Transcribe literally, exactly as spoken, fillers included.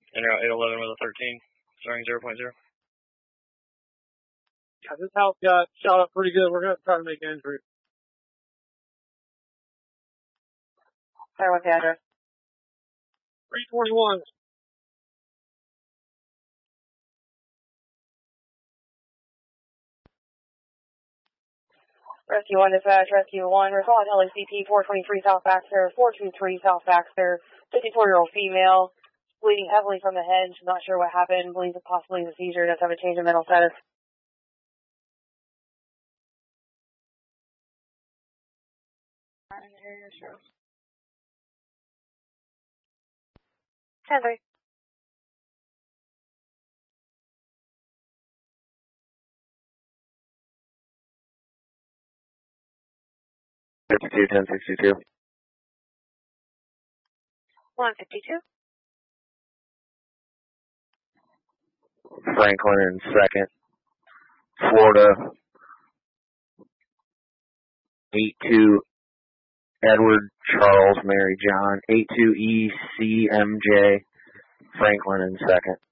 En route eight eleven with a thirteen, starting zero point zero. Yeah, this house got shot up pretty good. We're going to try to make entry. Sorry, what's the address? three twenty-one. Rescue one dispatch, Rescue one, respond to L A C P four twenty-three South Baxter, four two three South Baxter, fifty-four-year-old female, bleeding heavily from the head, she's not sure what happened, believes it possibly is a seizure, does have a change in mental status. ten three. fifty-two, ten sixty-two. one fifty-two. Franklin in second. Florida. eight two Edward Charles Mary John. eight two E C M J. Franklin in second.